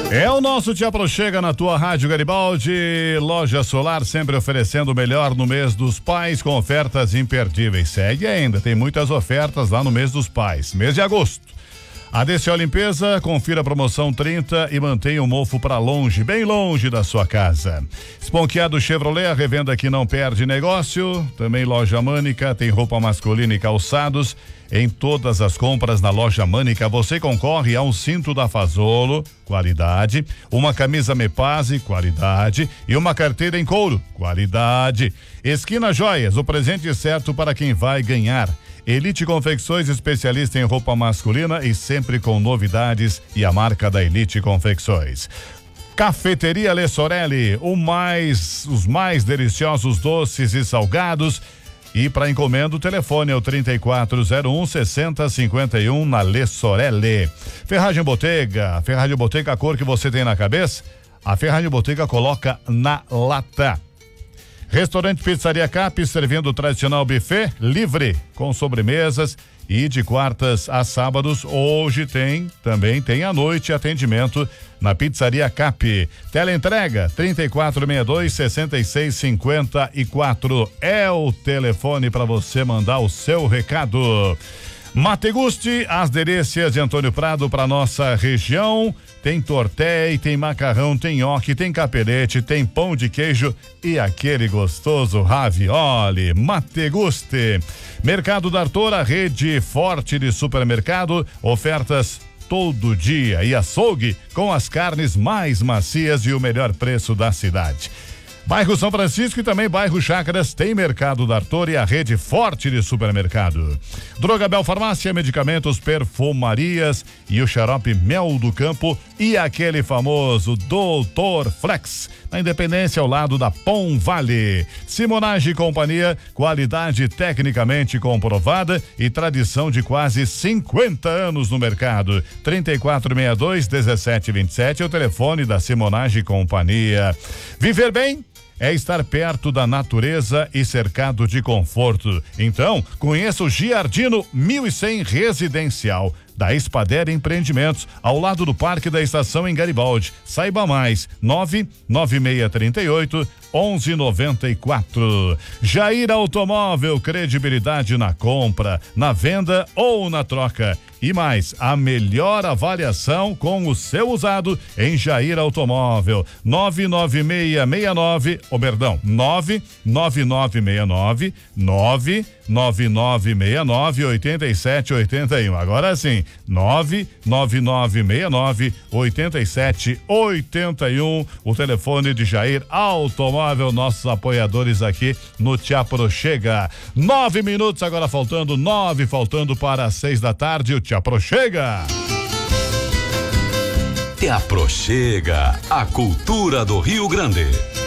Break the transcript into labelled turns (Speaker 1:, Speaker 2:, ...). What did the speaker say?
Speaker 1: É o nosso Te Aproxega na tua Rádio Garibaldi. Loja Solar sempre oferecendo o melhor no mês dos pais com ofertas imperdíveis. Segue ainda, tem muitas ofertas lá no mês dos pais, mês de agosto. ADCO Limpeza, confira a promoção 30 e mantenha o mofo para longe, bem longe da sua casa. Esponqueado Chevrolet, a revenda que não perde negócio. Também Loja Mânica, tem roupa masculina e calçados. Em todas as compras na Loja Mânica, você concorre a um cinto da Fazolo, qualidade, uma camisa Mepase, qualidade, e uma carteira em couro, qualidade. Esquina Joias, o presente certo para quem vai ganhar. Elite Confecções, especialista em roupa masculina e sempre com novidades, e a marca da Elite Confecções. Cafeteria Le Sorelli, os mais deliciosos doces e salgados. E para encomenda, o telefone é o 3401-6051 na Le Sorelli. Ferragem Botega, a cor que você tem na cabeça, a Ferragem Botega coloca na lata. Restaurante Pizzaria Cap, servindo o tradicional buffet livre, com sobremesas, e de quartas a sábados, hoje também tem à noite atendimento na Pizzaria Cap. Teleentrega 3462-6654 é o telefone para você mandar o seu recado. Mategusti, as delícias de Antônio Prado para nossa região. Tem tortéi, tem macarrão, tem nhoque, tem capelete, tem pão de queijo e aquele gostoso ravioli. Mategusti. Mercado da Artora, rede forte de supermercado, ofertas todo dia e açougue com as carnes mais macias e o melhor preço da cidade. Bairro São Francisco e também bairro Chácaras tem Mercado da Artora e a rede forte de supermercado. Drogabel Farmácia, medicamentos, perfumarias e o xarope Mel do Campo e aquele famoso Doutor Flex, na Independência ao lado da Pom Vale. Simonage e Companhia, qualidade tecnicamente comprovada e tradição de quase 50 anos no mercado. 3462-1727 é o telefone da Simonage e Companhia. Viver bem é estar perto da natureza e cercado de conforto. Então, conheça o Giardino 1100 Residencial da Espader Empreendimentos, ao lado do Parque da Estação em Garibaldi. Saiba mais, 99638-1194. Jair Automóvel, credibilidade na compra, na venda ou na troca. E mais, a melhor avaliação com o seu usado em Jair Automóvel. 99969-8781. Agora sim, 99969-8781. O telefone de Jair Automóvel, nossos apoiadores aqui no Te Aproxega. 9 minutos agora faltando para as 6 da tarde. O Te Aproxega.
Speaker 2: Te Aproxega, a cultura do Rio Grande.